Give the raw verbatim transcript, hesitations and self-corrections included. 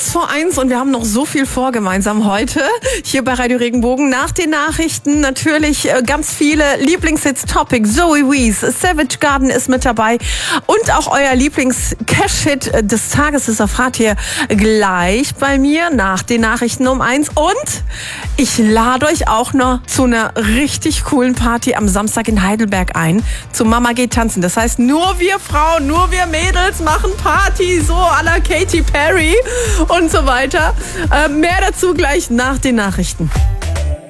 Kurz vor eins und wir haben noch so viel vor gemeinsam heute hier bei Radio Regenbogen. Nach den Nachrichten natürlich äh, ganz viele Lieblingshits, Topic, Zoe Wees, Savage Garden ist mit dabei und auch euer Lieblings-Cash-Hit des Tages ist erfahrt ihr gleich bei mir nach den Nachrichten um eins. Und ich lade euch auch noch zu einer richtig coolen Party am Samstag in Heidelberg ein. Zu Mama geht tanzen. Das heißt, nur wir Frauen, nur wir Mädels machen Party, so à la Katy Perry und so weiter. Äh, mehr dazu gleich nach den Nachrichten.